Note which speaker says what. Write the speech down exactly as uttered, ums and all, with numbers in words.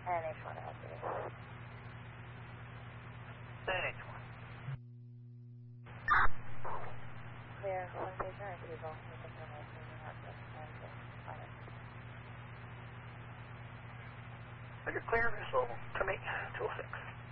Speaker 1: N H one L three.
Speaker 2: N H one.
Speaker 1: Clear, one patient retrieval. With information in our first and final.
Speaker 2: Roger, clear, missile to me, two oh six.